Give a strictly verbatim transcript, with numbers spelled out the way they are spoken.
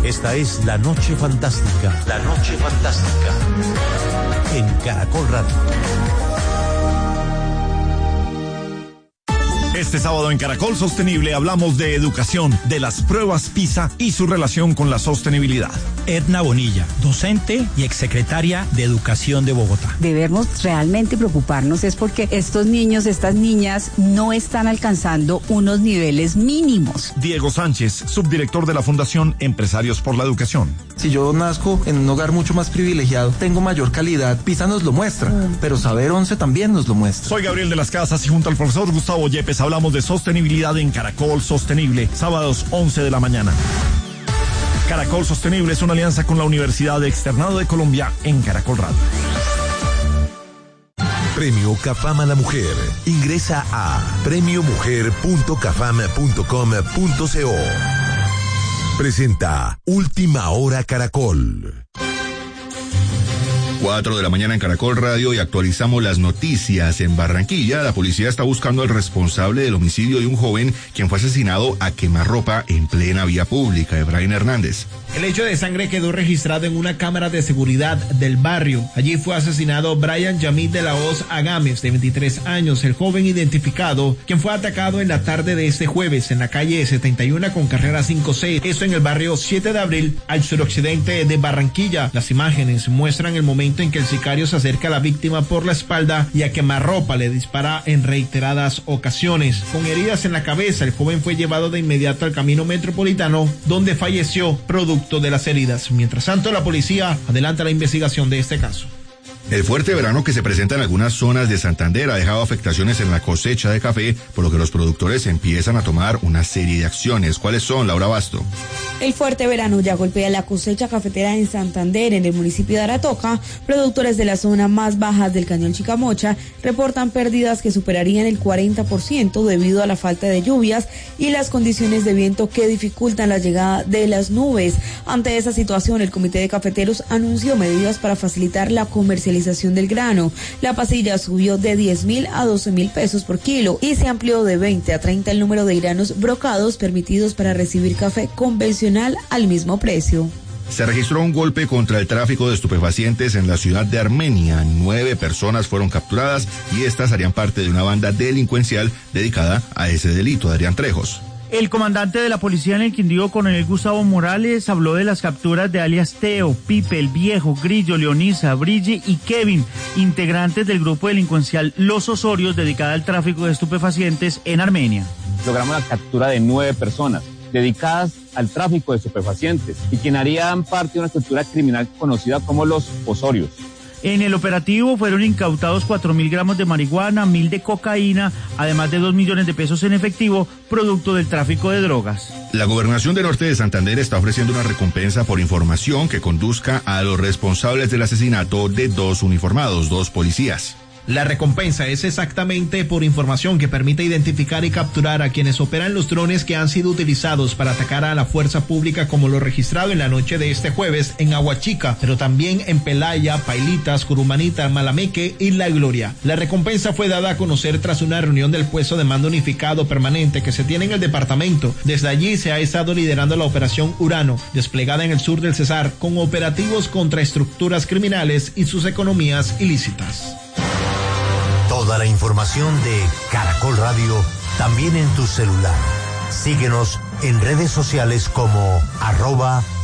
Esta es La Noche Fantástica. La Noche Fantástica. En Caracol Radio. Este sábado en Caracol Sostenible hablamos de educación, de las pruebas PISA y su relación con la sostenibilidad. Edna Bonilla, docente y exsecretaria de Educación de Bogotá. Debemos realmente preocuparnos es porque estos niños, estas niñas no están alcanzando unos niveles mínimos. Diego Sánchez, subdirector de la Fundación Empresarios por la Educación. Si yo nazco en un hogar mucho más privilegiado, tengo mayor calidad, PISA nos lo muestra, mm. pero Saber once también nos lo muestra. Soy Gabriel de las Casas y junto al profesor Gustavo Yepes hablamos de sostenibilidad en Caracol Sostenible, sábados once de la mañana. Caracol Sostenible es una alianza con la Universidad Externado de Colombia en Caracol Radio. Premio CAFAM a la Mujer. Ingresa a premio mujer punto cafam punto com punto co. Presenta Última Hora Caracol. cuatro de la mañana en Caracol Radio y actualizamos las noticias. En Barranquilla, la policía está buscando al responsable del homicidio de un joven quien fue asesinado a quemarropa en plena vía pública. Efraín Hernández. El hecho de sangre quedó registrado en una cámara de seguridad del barrio. Allí fue asesinado Brian Yamid de la Hoz Agames, de veintitrés años, el joven identificado, quien fue atacado en la tarde de este jueves en la calle setenta y uno con carrera cinco C. Esto en el barrio siete de abril, al suroccidente de Barranquilla. Las imágenes muestran el momento en que el sicario se acerca a la víctima por la espalda y a quemarropa le dispara en reiteradas ocasiones. Con heridas en la cabeza, el joven fue llevado de inmediato al camino metropolitano, donde falleció producto de las heridas. Mientras tanto, la policía adelanta la investigación de este caso. El fuerte verano que se presenta en algunas zonas de Santander ha dejado afectaciones en la cosecha de café, por lo que los productores empiezan a tomar una serie de acciones. ¿Cuáles son, Laura Basto? El fuerte verano ya golpea la cosecha cafetera en Santander, en el municipio de Aratoca. Productores de la zona más baja del Cañón Chicamocha reportan pérdidas que superarían el cuarenta por ciento debido a la falta de lluvias y las condiciones de viento que dificultan la llegada de las nubes. Ante esa situación, el Comité de Cafeteros anunció medidas para facilitar la comercialización del grano. La pasilla subió de diez mil a doce mil pesos por kilo y se amplió de veinte a treinta el número de granos brocados permitidos para recibir café convencional al mismo precio. Se registró un golpe contra el tráfico de estupefacientes en la ciudad de Armenia. Nueve personas fueron capturadas y estas harían parte de una banda delincuencial dedicada a ese delito. Adrián Trejos. El comandante de la policía en el Quindío, coronel Gustavo Morales, habló de las capturas de alias Teo, Pipe, el Viejo, Grillo, Leonisa, Brille y Kevin, integrantes del grupo delincuencial Los Osorios, dedicada al tráfico de estupefacientes en Armenia. Logramos la captura de nueve personas dedicadas al tráfico de estupefacientes y quien harían parte de una estructura criminal conocida como Los Osorios. En el operativo fueron incautados cuatro mil gramos de marihuana, mil de cocaína, además de dos millones de pesos en efectivo, producto del tráfico de drogas. La Gobernación de Norte de Santander está ofreciendo una recompensa por información que conduzca a los responsables del asesinato de dos uniformados, dos policías. La recompensa es exactamente por información que permite identificar y capturar a quienes operan los drones que han sido utilizados para atacar a la fuerza pública, como lo registrado en la noche de este jueves en Aguachica, pero también en Pelaya, Pailitas, Curumanita, Malameque y La Gloria. La recompensa fue dada a conocer tras una reunión del puesto de mando unificado permanente que se tiene en el departamento. Desde allí se ha estado liderando la operación Urano, desplegada en el sur del Cesar, con operativos contra estructuras criminales y sus economías ilícitas. Toda la información de Caracol Radio también en tu celular. Síguenos en redes sociales como arroba